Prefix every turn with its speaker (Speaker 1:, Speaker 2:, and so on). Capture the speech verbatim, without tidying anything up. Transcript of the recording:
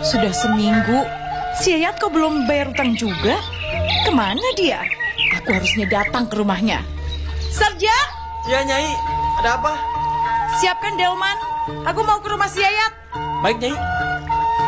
Speaker 1: Sudah seminggu, si Yayat kok belum bayar utang juga? Kemana dia? Aku harusnya datang ke rumahnya. Sarja!
Speaker 2: Ya, Nyai. Ada apa?
Speaker 1: Siapkan delman. Aku mau ke rumah si Yayat.
Speaker 2: Baik, Nyai.